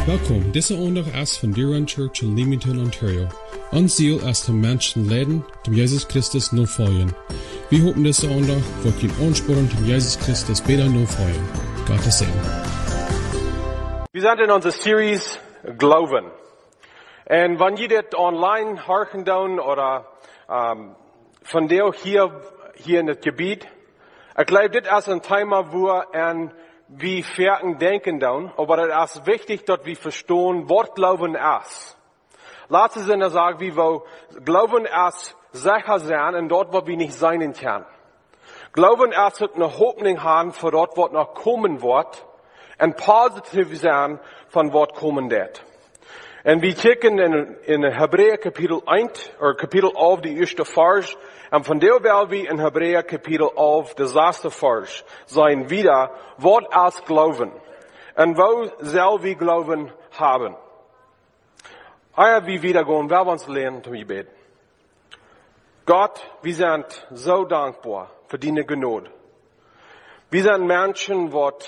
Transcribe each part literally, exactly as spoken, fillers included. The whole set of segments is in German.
Welkom, deze zondag is van Deerrun Church in Leamington, Ontario. Ons ziel is om mensen leiden, om Jezus Christus navolgen. Wir hoffen, deze zondag wordt je aansporen, om Jezus Christus beter navolgen. Gottes Segen. Wir sind in unserer Series Glauben. Und wenn ihr das online horchen down oder ähm, von der hier, hier in das Gebiet, ich glaube, das ist ein Thema, wo ein wie Ferken denken down, aber das ist wichtig, dass wir verstehen, was Glauben ist. Laten Sie sagen, wie wir Glauben ist sicher sein und dort, wo wir nicht sein können. Glauben ist eine Hoffnung haben für dort, was noch kommen wird, und positiv sein von was kommen wird. Und wir kicken in, in Hebräer Kapitel eins, oder Kapitel elf, die erste Vers, und von der werden wir in Hebräer Kapitel elf, der sechste Vers, sein wieder, was als Glauben. Und wo soll wir Glauben haben? Ehe wir wieder gehen, werden wir uns lernen zum Gebet. Gott, wir sind so dankbar für deine Gnade. Wir sind Menschen, die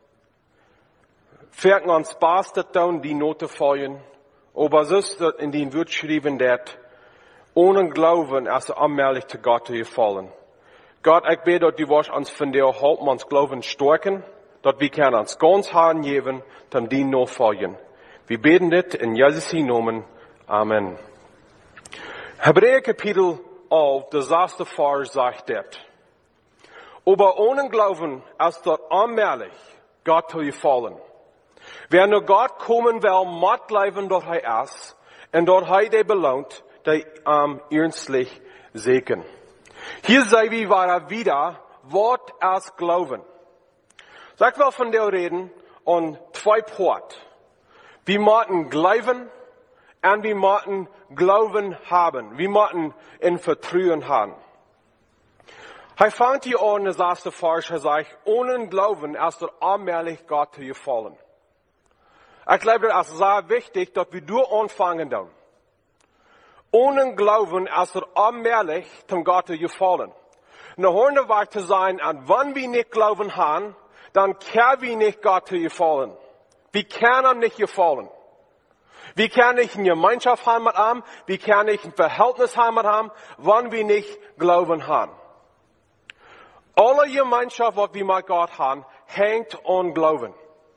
verken uns bastet tun, die Note folgen. Aber so ist das in den Wort geschrieben, dass ohne Glauben ist allmählich zu Gott zu gefallen. Gott, ich bete, dass du wirst uns von dir helfen, uns Glauben stärken, dass wir können uns ganz Herren geben, dann die nachfolgen. Wir beten das in Jesus Namen. Amen. Hebräer Kapitel elf, der sechste Vers sagt das. Aber ohne Glauben ist dort allmählich Gott zu gefallen. Wer nur Gott kommen will, muss leben, dort er ist, und dort er der belohnt, der am ernstlich segen. Hier sei wir wieder, Wort als Glauben. Sag wel von der reden, und zwei Port. Wir müssen glauben, und wir müssen Glauben haben. Wir müssen in Vertrauen haben. Er fängt hier an, das erste Vers, er sagt, ohne Glauben ist er allmählich Gott zu gefallen. Ich glaube, es ist sehr wichtig, dass wir durch anfangen dann. Ohne Glauben ist er allmählich zum Gott zu gefallen. Und der Horn dabei zu sein, und wenn wir nicht Glauben haben, dann können wir nicht Gott zu gefallen. Wir können nicht gefallen. Wir können nicht eine Gemeinschaft haben mit ihm, wir können nicht ein Verhältnis haben mit ihm, wenn wir nicht Glauben haben. Alle Gemeinschaft, was wir mit Gott haben, hängt an Glauben.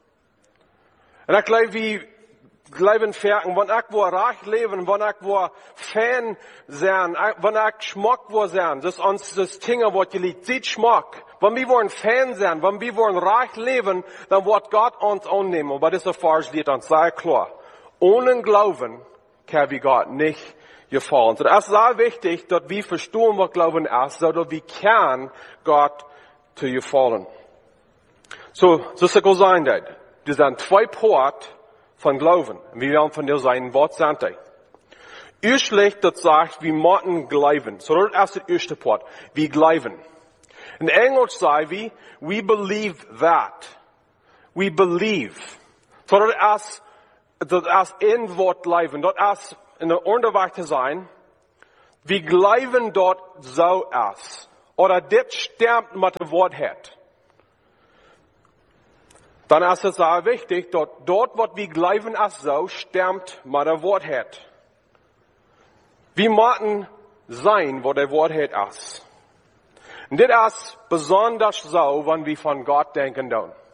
Und ich glaube, wir glauben fertig, wenn ich wo reich leben, wenn ich wo Fan sein, wenn ich Geschmack wo sein, das ist uns das Ding, was ihr liebt, sieht Geschmack. Wenn wir wollen Fan sein, wenn wir wollen reich leben, dann wird Gott uns annehmen. Aber das ist Vers liegt uns sehr klar. Ohne Glauben können wir Gott nicht gefallen. So, das ist sehr wichtig, dass wir verstehen, was Glauben ist, so dass wir können Gott zu gefallen. So, so ist es sein, das. Das sind zwei Port von Glauben. Wir werden von dir sein, was sind die? Erstlich, das sagt, wir müssen glauben. So, das ist der erste Port. Wir glauben. In Englisch sagen wir, we believe that. We believe. So, das ist, das ist ein Wort glauben. Das ist in der Unterweis zu sein. Wir glauben dort so ist. Oder das stimmt mit dem Wort hat. Dann ist es sehr wichtig, dass dort, was wir glauben, ist so, stimmt mit dem Wort hat. Wir müssen sein, wo der Wort hat ist. Und das ist besonders so, wenn wir von Gott denken.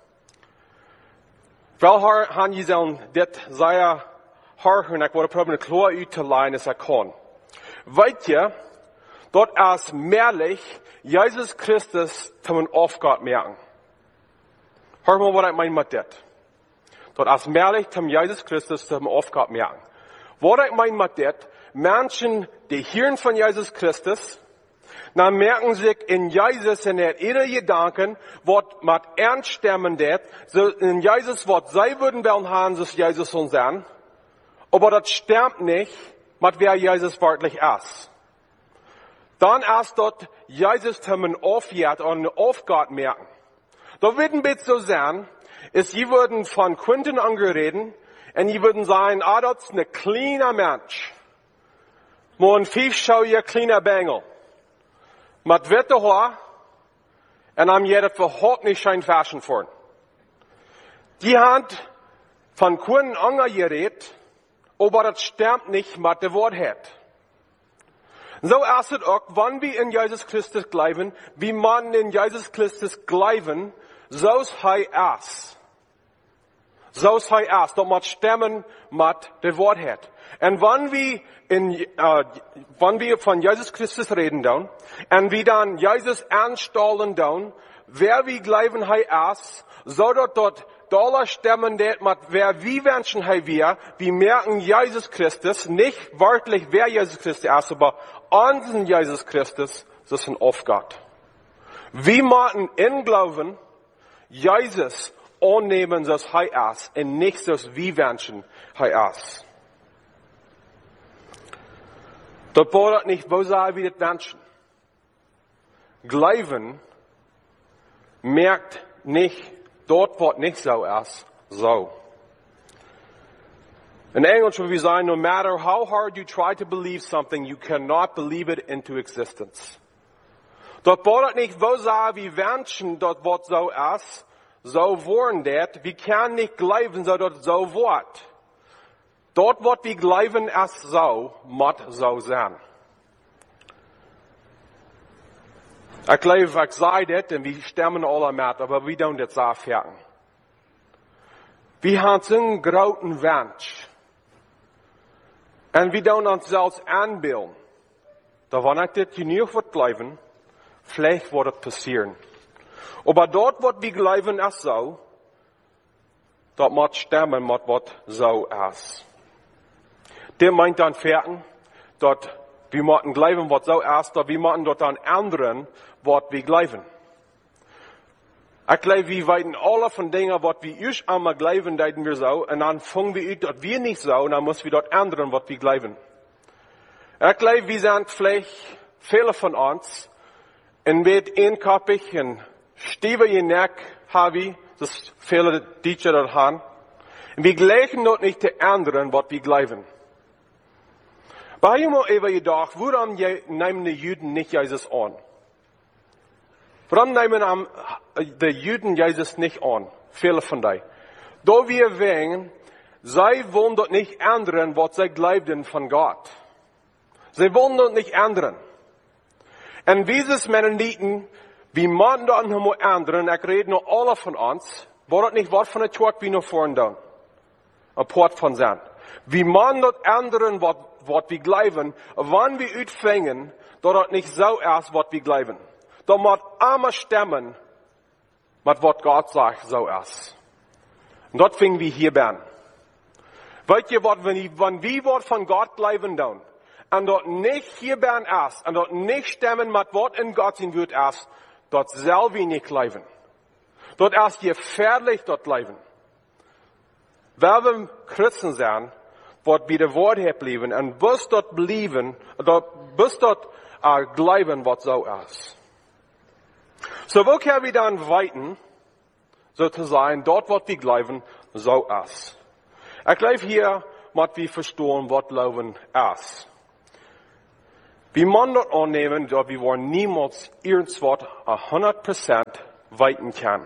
Weil haben Sie sollen das sehr hören, ich wollte probieren, klar auszulegen, als ich kann. Weißt ihr, dort ist mehrlich Jesus Christus zum Aufgabe merken. Hör mal, was ich meine mit das. Dort ist mehrlich zum Jesus Christus zum Aufgabe merken. Was ich meine mit das, Menschen, die hören von Jesus Christus, dann merken sich in Jesus in ihre Gedanken, was mit ernst stimmen wird, so in Jesus, was sie würden wollen haben, dass Jesus uns sein. Aber das stimmt nicht, mit wer Jesus wirklich ist. Dann erst dort Jesus zum Aufgabe und Aufgabe merken. Da würden wir so sein, ist, sie würden von Quinten angereden, und sie würden sagen, ah, das ist ein kleiner Mensch. Nur ein Fiefschau, ihr kleiner Bengel. Mit witte Haar, und am jeder verhaupt nicht schein Fashion vor. Die Hand von keinem anderen geredet, aber das stimmt nicht mit der Wahrheit. So ist es auch, wenn wir in Jesus Christus glauben, wie man in Jesus Christus glauben, so ist er es. So ist er es, das muss stimmen mit der Wahrheit. Und wenn wir, in, äh, wenn wir von Jesus Christus reden, dann, und wir dann Jesus anstellen, dann, wer wir glauben, er ist, so dort dort Dollar stemmen, det mit wer wir Menschen haben wir, wir merken Jesus Christus, nicht wörtlich wer Jesus Christus ist, aber unseren Jesus Christus, das ist ein Aufgabe. Wir müssen in Glauben Jesus annehmen, dass er ist, und nicht, dass wir Menschen er ist. Das bedeutet nicht, wo sagen wir das Menschen. Glauben merkt nicht, dort wird nicht so ist, so. In Englisch würde wir sagen, no matter how hard you try to believe something, you cannot believe it into existence. Dort bedeutet nicht, wo sagen wir Menschen, dort wird so ist, so worden det, wir können nicht glauben, so dort so wird. Dort wird wir glauben, es so, muss so sein. Ich glaube, ich sage das, und wir stimmen alle mit, aber wir tun das auch fertig. Wir haben so einen großen Wunsch. Und wir tun uns selbst anbilden. Da wenn ich das genug wird glauben, vielleicht wird es passieren. Aber dort wird wir glauben, es so, dort muss stimmen, mit was so ist. Der meint dann fertig, dort wir müssen glauben, was so ist, dort wir müssen dort dann ändern, was wir glauben. Ich glaube, wir weiten alle von Dingen, was wir erst einmal glauben, deuten wir so, und dann fangen wir an, dass wir nicht so, und dann müssen wir dort ändern, was wir glauben. Ich glaube, wir sind vielleicht viele von uns, und mit einköpfig, und Stiebe in Neck haben, das viele Teacher dort haben, und wir gleichen dort nicht zu ändern, was wir glauben. Aber ich habe mir immer gedacht, warum nehmen die Juden nicht Jesus an? Warum nehmen die Juden Jesus nicht an? Viele von denen. Da wir wegen, sie wollen dort nicht ändern, was sie glauben von Gott. Sie wollen dort nicht ändern. Und wie es Mennoniten, wie man dort noch mal ändern, ich rede noch alle von uns, war das nicht was von der Tod wie noch vorhin da. Ein Port von sein. Wie man dort ändern, was, was wir glauben, wann wir utfängen, dass das nicht so ist, was wir glauben. Da muss immer stimmen, mit was Gott sagt, so ist. Und dort fingen wir hier an. Weißt ihr, was, wenn, ich, wenn wir was von Gott glauben, dann, und dort nicht hier bin ist, und dort nicht stimmen, mit was in Gott sein wird ist, dort soll wir nicht glauben. Dort ist gefährlich, dort glauben. Weil wir Christen sind, wird wieder Wahrheit bleiben, und bis dort bleiben, dort, bis dort uh, glauben, was so ist. So, wo können wir dann weiten, sozusagen, dort, wo wir glauben, so ist. Ich glaube, hier, muss wir verstehen, was Glauben ist. Wir müssen dort annehmen, dass wir niemals irgendwas hundert Prozent weiten können.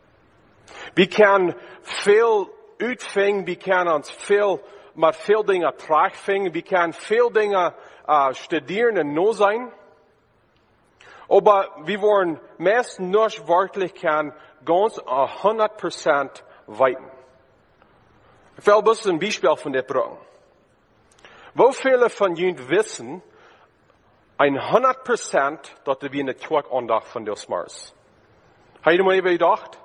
Wir können viel utfängen, wir können uns viel, mit viel Dingen tragfängen, wir können viel Dinge uh, studieren und nur sein. Aber wir wollen meist nicht wirklich kann ganz hundert Prozent weiten. Ich will ein bisschen ein Beispiel von der bringen. Wo viele von Ihnen wissen, ein hundert Prozent, dass wir eine Tag andacht von des Mars. Habt ihr mal gedacht?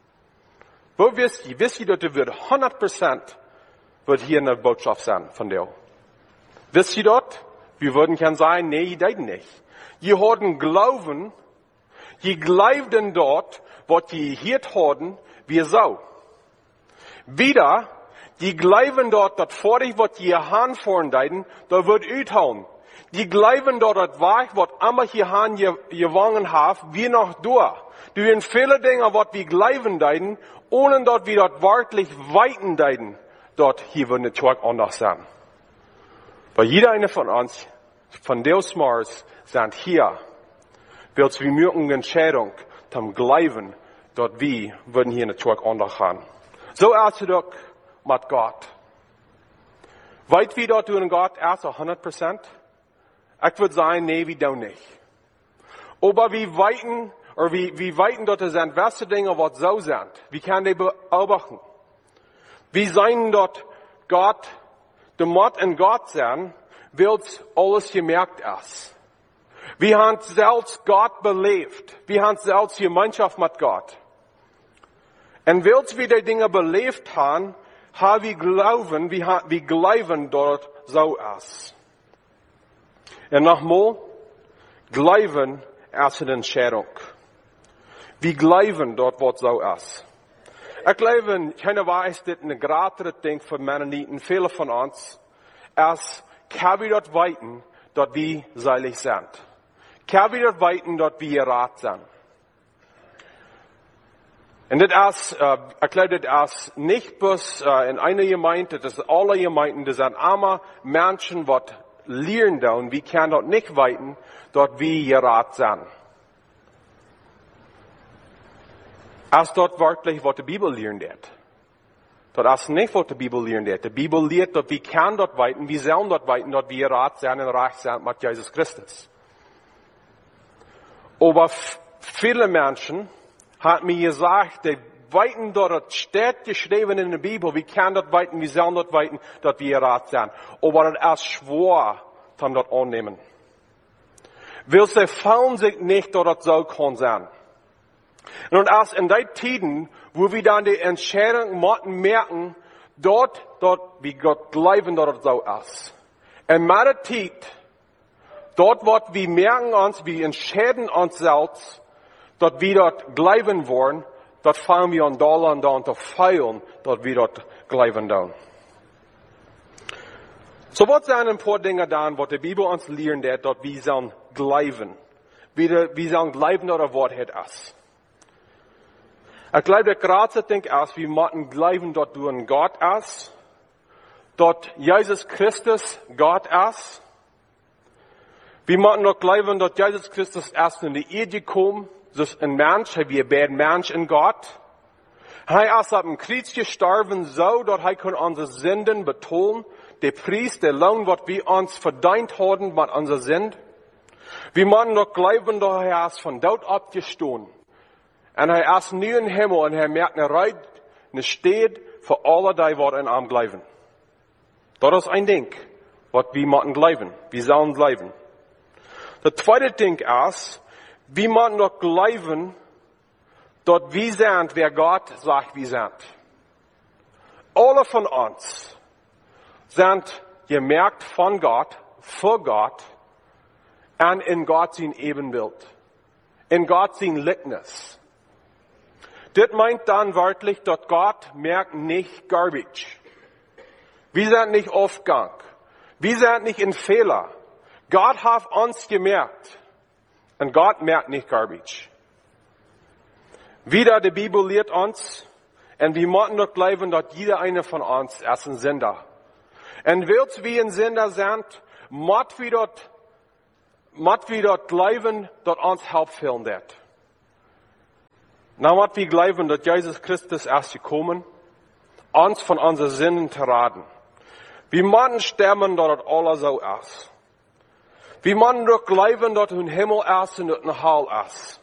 Wo wisst ihr? Wisst ihr, dass wir hundert Prozent wird hier eine Botschaft sein von dir? Wisst ihr dort? Wir würden können sagen, nee, ihr denkt nicht. Je haben Glauben, je glaubten dort, was je hier haben, wir so. Wieder, je glauben dort, dass vor dich, was je haben vorn deiden, da wird uthauen. Die glauben dort, dass war, was immer hier haben gewonnen haben, wir noch durch. Du in viele Dinge, was wir glauben deiden, ohne dort wir dort wörtlich weiten deiden, dort hier wird eine Tag anders sein. Weil jeder eine von uns, von Deus Mars, sind hier, wird wir mögen Entscheidung, zum Glauben, dort wir würden hier eine Tag anders haben. So ist es doch, mit Gott. Weit wie dort tun Gott erst hundert Prozent? Ich würde sagen, nee, wir tun nicht. Aber wie weiten, oder wie, wie weiten dort sind, welche Dinge, was so sind, wie kann die beobachten? Wie sein dort Gott, der Mord in Gott sein, wird alles gemerkt ist. Wir haben selbst Gott belebt. Wir haben selbst Gemeinschaft mit Gott. Und weil wir die Dinge belebt haben, haben wir glauben, wir, wir glauben dort so ist. Und nochmal, glauben ist eine Entscheidung. Wir glauben dort, was so ist. Ich glaube, keine Weise, das ein größeres Ding für Mennoniten, viele von uns, als kann wir dort weiten, dort wir seilig sind. Kann wir dort weiten, dort wir rat sind. Und das ist, äh, ich glaube, das ist nicht bloß äh, in einer Gemeinde, das ist alle Gemeinden, das sind arme Menschen, die lernen da und wir können dort nicht weiten, dort wir rat sind. Als dort wirklich, was die Bibel lernt. Das ist nicht, was die Bibel lernt. Die Bibel lehrt, dass wir können dort weiten, wir sollen dort weiten, dort wir rat sein und reich sein mit Jesus Christus. Aber viele Menschen haben mir gesagt, die weiten dort, steht geschrieben in der Bibel, wir können dort weiten, wir sollen dort weiten, dort wir rat sein. Aber das ist schwer, dann dort annehmen. Weil sie fallen sich nicht dort so kann sein. Und erst in den Zeiten, wo wir dann die Entscheidung merken, dort, dort, wie Gott glauben, dort so ist. In meiner Zeit, dort, wo wir merken uns, wir entscheiden uns selbst, dort wir dort glauben wollen, dort fangen wir an, da und da zu feilen, dort wir dort glauben dann. So, was sind ein paar Dinge dann, was die Bibel uns lernt, dort wir sollen glauben. Wir, wir sollen glauben, dort das Wort hat es. Ich glaube, der größte Ding ist, wir müssen glauben, dort du ein Gott ist, dort Jesus Christus Gott ist. Wir müssen dort glauben, dort Jesus Christus erst in die Erde gekommen, das ist ein Mensch, wie ein Mensch in Gott. Er ist auf dem Kreuz gestorben, so, dort er kann unsere Sünden betonen, der Preis, der Lohn, was wir uns verdient haben mit unserer Sünden. Wir müssen dort glauben, dort er ist von dort abgestoßen. Und er ist nu in Himmel und er merkt eine Reid, eine Steht für alle die, die in ihm glauben. Das ist ein Ding, was wir müssen glauben. Wir sollen glauben. Das zweite Ding ist, wir müssen doch glauben, dort wir sind, wer Gott sagt, wir sind. Alle von uns sind gemerkt von Gott, für Gott, und in Gott sein Ebenbild. In Gott sein Likeness. Das meint dann wörtlich, dass Gott merkt nicht Garbage. Wir sind nicht Aufgang. Wir sind nicht in Fehler. Gott hat uns gemerkt. Und Gott merkt nicht Garbage. Wieder die Bibel lehrt uns, und wir müssen doch glauben, dass jeder eine von uns ist ein Sünder. Und weil wir ein Sünder sind, müssen wir dort, müssen wir dort glauben, dass uns helfen wird. Na, was wir glauben, dass Jesus Christus erst gekommen, uns von unseren Sünden zu raten. Wir müssen sterben, dass das alles so ist. Wir müssen doch glauben, dass ein Himmel ist und ein Hall ist.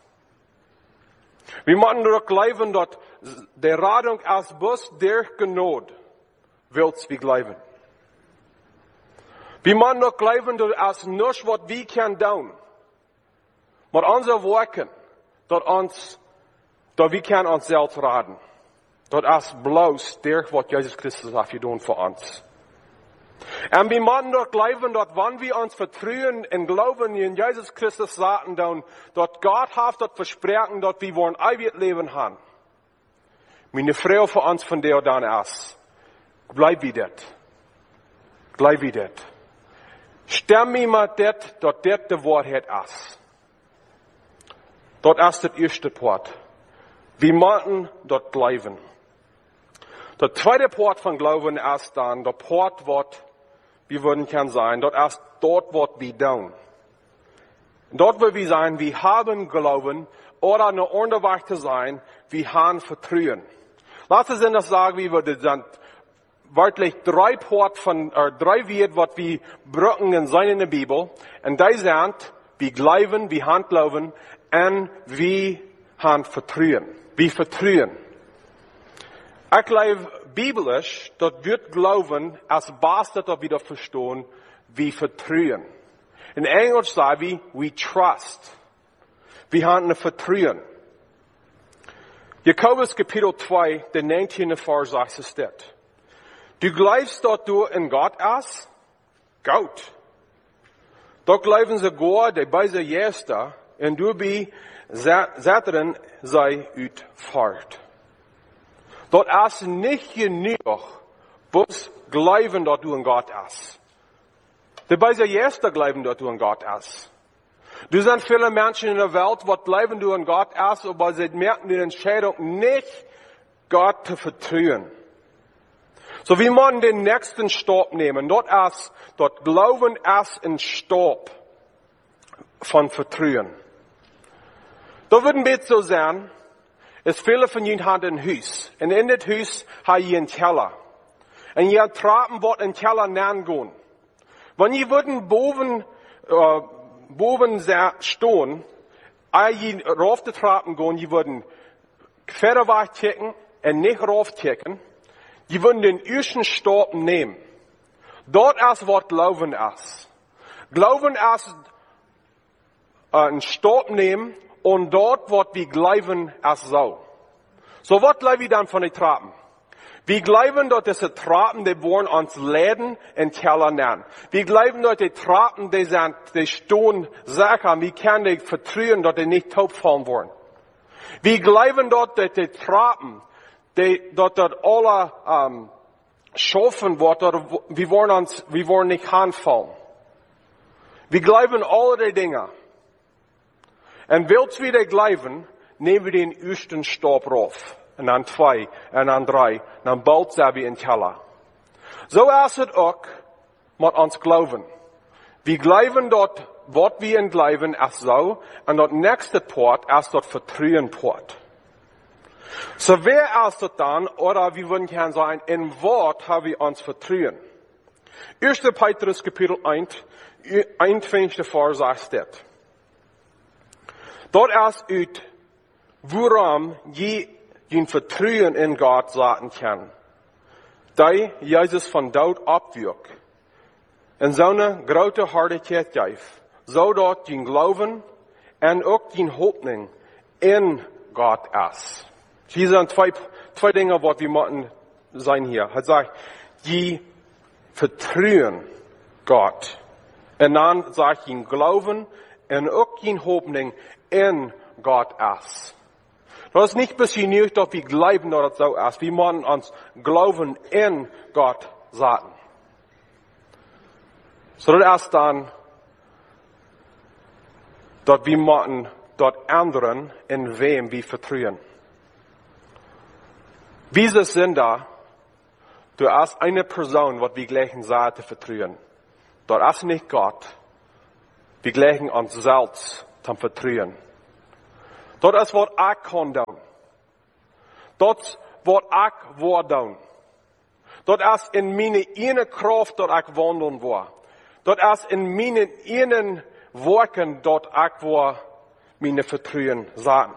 Wir müssen doch glauben, dass die Radung ist bloß durch Gnade, willst wir glauben. Wir müssen doch glauben, dass es nicht, was wir können tun, mit unseren Worten, dass uns Dort wir können uns selbst raten. Dort ist bloß durch, was Jesus Christus hat getan für uns. Und wir müssen dort glauben, dort, wenn wir uns vertrauen und glauben in Jesus Christus sagen, dann, dort Gott hat dort versprochen, dort wir wollen ewig Leben haben. Meine Frau für uns von der dann ist, bleib wie das. Bleib wie das. Stimm mir mal das, dort das der Wahrheit ist. Dort ist das erste Wort. Wir müssen dort glauben. Der zweite Port von Glauben ist dann, der Port, was wir würden können sein, dort ist dort, was wir tun. Dort, wo wir sein, wir haben Glauben, oder eine unterwegs zu sein, wir haben Vertrauen. Lass uns das sagen, wie wir sind wörtlich drei Port von, äh, drei Wort, was wir brücken in seiner Bibel. Und die sind, wie glauben, wie handlaufen, und wie hand vertrauen. Wie vertrauen. Ich glaube, biblisch, dort wird Glauben als Basis dort wieder verstehen, wie Vertrauen. In Englisch sagen wir, we trust. Wir haben ein Vertrauen. Jakobus Kapitel zwei, der neunzehnte Vers sagt es dort. Du glaubst dort du in Gott aus? Gut. Dort glauben sie Gott, der bei sie jest, und du bi Satan sei ut fort. Dort ist nicht genug, bloß glauben, dass du in Gott ist. Dabei ist erster glauben, dass du in Gott ist. Du sind viele Menschen in der Welt, die glauben, du in Gott ist, aber sie merken die Entscheidung nicht, Gott zu vertrauen. So wie man den nächsten Stopp nehmen. Dort ist, dort glauben ist ein Stopp von Vertrauen. Da würden wir so sein, es viele von ihnen haben ein Haus. Und in das Haus haben sie einen Keller. Und ihr Trappen wird in den Keller gehen. Wenn ihr würden boven, äh, boven stehen, als ihr rauf die Trappen gehen, ihr würden Pferde wegchecken und nicht raufchecken, ihr würden den ersten Stopp nehmen. Dort ist, was Glauben ist. Glauben ist, äh, einen Stopp nehmen, und dort wird wir glauben als so. So was glauben wir dann von den Trappen? Wir glauben, dass diese Trappen, die wollen uns Läden in Keller nennen. Wir glauben, dass die Trappen, die sind, die stehen sicher. Wir können die vertrauen, dass die nicht taub fallen wollen. Wir glauben, dass die Trappen, die, dass dort alle, ähm, schaffen wird, wir wollen uns, wir wollen nicht anfallen. Wir glauben alle die Dinge. Und willst wir das glauben, nehmen wir den ersten Stopp rauf. Und dann zwei, und dann drei, und dann bald sind wir in den Keller. So ist es auch mit uns glauben. Wir glauben dort, was wir in glauben, ist so, und dort nächste Port ist dort Vertrauen Port. So wer ist das dann, oder wir würden gerne sagen, in Wort haben wir uns Vertrauen. erster Petrus Kapitel eins, einundzwanzigste Vers sagt das. Dort ist ut, woran je den Vertrauen in Gott sagen kann. Da Jesus von Tod abwirkt. In seine große Herrlichkeit gibt. So dort den Glauben und auch den Hoffnung in Gott ist. Hier sind zwei, zwei Dinge, die wir machen sein hier. Er sagt, die vertrauen Gott. Und dann sagt ihn Glauben und auch den Hoffnung in Gott ist. Das ist nicht bis hier, dass wir glauben, dass es so ist. Wir müssen uns Glauben in Gott sagen. So das ist dann, dass wir müssen dort ändern, in wem wir vertrauen. Wie sind da, du hast eine Person, was wir gleichen Seite vertrauen. Dort ist nicht Gott. Wir gleichen uns selbst zum Vertrauen. Dort ist, was ich kann tun. Dort, was ich war tun. Dort ist in meine eine Kraft, dort ich wandeln war. Dort ist in meinen einen Worten, dort ich war, meine Vertrauen sagen.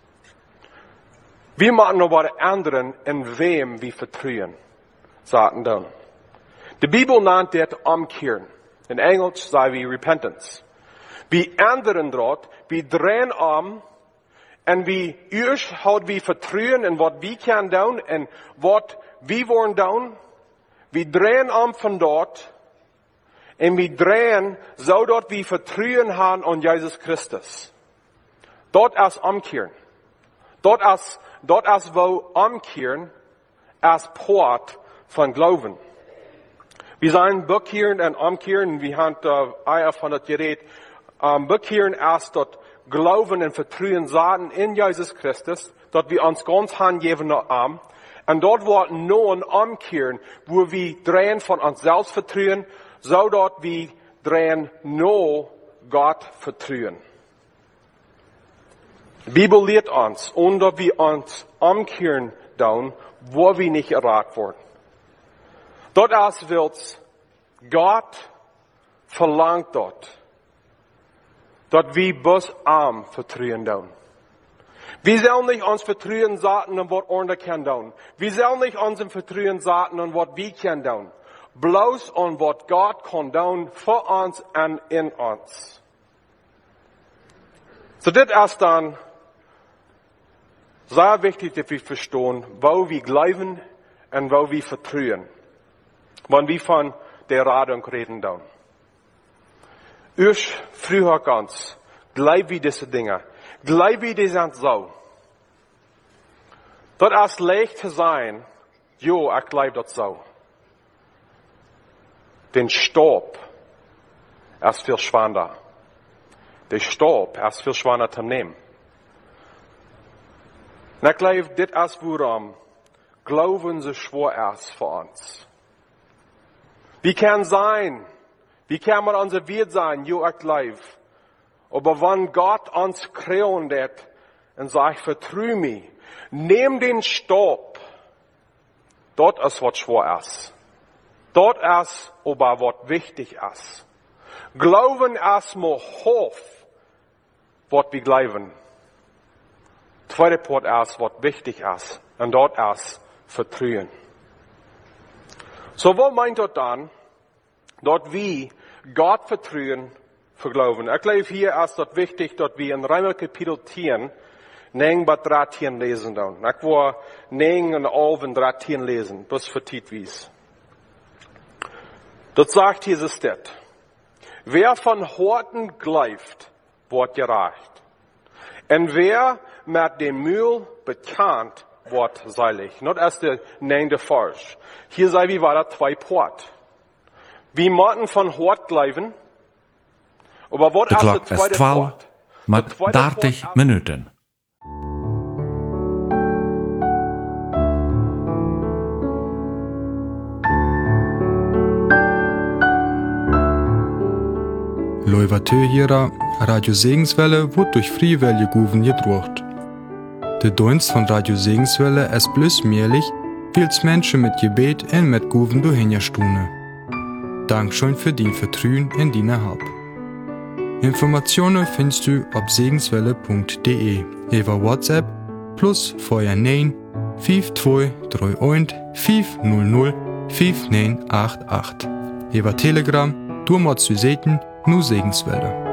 Wir machen aber die anderen, in wem wir vertrauen, sagen dann. Die Bibel nennt das Umkehren. In Englisch sagen wir Repentance. Wir ändern dort, wir drehen um, und wir erst halt wir vertrauen in was wir können tun, und was wir wollen tun. Wir drehen um von dort, und wir drehen, so dort wir vertrauen haben an Jesus Christus. Dort ist Umkehren. Dort ist, dort ist wo Umkehren als Port von Glauben. Wir sind bekehren und umkehren, wir haben äh, Eier von das Gerät. Um, bekehren erst dort Glauben und Vertrauen sagen in Jesus Christus, dort wir uns ganz hingeben haben. Und dort wird nur ein Umkehren, wo wir drehen von uns selbst vertrauen, so dort wir drehen nur Gott vertrauen. Die Bibel lehrt uns, und dass wir uns umkehren tun, wo wir nicht errat wurden. Dort erst wird's, Gott verlangt dort, dort wie bus arm vertrauen down. Wir sollen nicht uns vertrauen sagen und was andere können down. Wir sollen nicht uns im Vertrauen sagen und was wir können down. Bloß und was Gott kann down für uns und in uns. So das ist dann sehr wichtig, dass wir verstehen, wo wir glauben und wo wir vertrauen. Wenn wir von der Radung reden down. Ich früher ganz, glaub wie diese Dinge. Glaub wie die sind so. Das ist leicht zu sein, jo, ich glaub das so. Den Staub ist viel schwerer. Der Staub ist viel schwerer zu nehmen. Und ich glaube, das ist worum Glauben so schwer ist für uns. Wie kann sein, wie kann man unser Wert sein, jo, ich glaube. Aber wenn Gott uns kreiert hat und sagt, vertrau mich, nimm den Staub, dort ist was schwer ist. Dort ist aber was wichtig ist. Glauben erstmal hoch, was wir glauben. Zweiter Punkt ist, was wichtig ist. Und dort ist Vertrauen. So, was meint das dann? Dort wie Gott vertrauen für Glauben. Ich glaube, hier ist das wichtig, dass wir in Römer Kapitel zehn, neun bis dreizehn lesen dann. Ich will neun und elf und dreizehn lesen, bis für Titwies. Dort sagt Jesus das. Wer von Horten glaubt, wird gerecht. Und wer mit dem Mühl bekannt, wird seilig. Das ist der neunte Vers. Hier sei wie weiter zwei Port. Wir müssen von Hort glauben, aber was ist der zweite Port? Mit dertig Minuten. Loivatö Radio Segenswelle wird durch Friewelle Guven gedruckt. Der Dienst von Radio Segenswelle ist bloß möglich, weil Menschen mit Gebet und mit Guven durchhinterstunden. Dankeschön für dein Vertrauen in deine Hab. Informationen findest du auf segenswelle punkt de über WhatsApp plus vorher neun fünf zwei drei eins fünf null null fünf neun acht acht. Über Telegram, du musst du sehen, nur Segenswelle.